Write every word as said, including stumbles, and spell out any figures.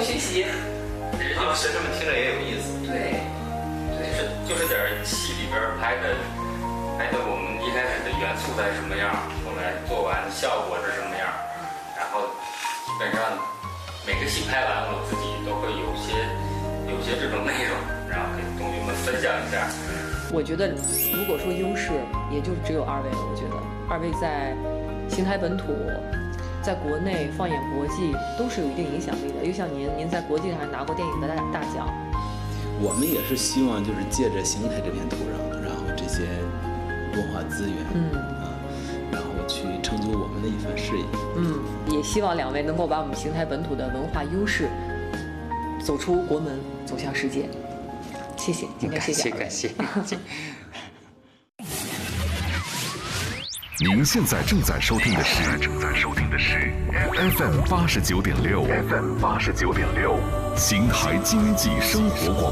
学习。 人家学生们听着也有意思。 对，对， 就是就是点戏里边拍的，拍的我们一开始的元素在什么样，后来做完效果是什么样，然后基本上每个戏拍完，我自己都会有些有些这种内容，然后给同学们分享一下。 我觉得如果说优势，也就只有二位了。我觉得二位在邢台本土，在国内放眼国际都是有一定影响力的。又像您，您在国际上还拿过电影的大大奖。 我们也是希望就是借着邢台这片土壤，然后这些文化资源，嗯啊，然后去成就我们的一番事业。 嗯，也希望两位能够把我们邢台本土的文化优势走出国门，走向世界。谢谢，今天谢谢， 感谢感谢。 您现在正在收听的是正在收听的是 F M 八十九点六 F M 八十九点六邢台经济生活广播。